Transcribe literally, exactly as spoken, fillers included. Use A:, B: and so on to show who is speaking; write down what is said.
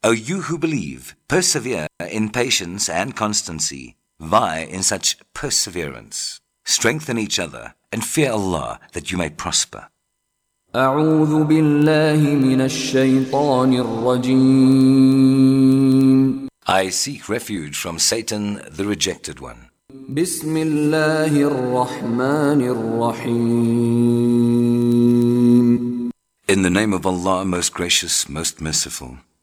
A: O you who believe, persevere in patience and constancy. Vie in such perseverance. Strengthen each other and fear Allah that you may prosper.
B: أعوذ بالله من الشيطان الرجيم.
A: I seek refuge from Satan, the rejected one.
B: بسم الله الرحمن الرحيم.
A: In the name of Allah, most gracious, most merciful.